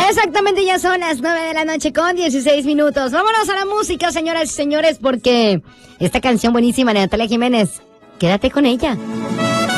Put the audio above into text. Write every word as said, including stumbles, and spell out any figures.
Exactamente, ya son las nueve de la noche con dieciséis minutos. Vámonos a la música, señoras y señores, porque esta canción buenísima de Natalia Jiménez, quédate con ella.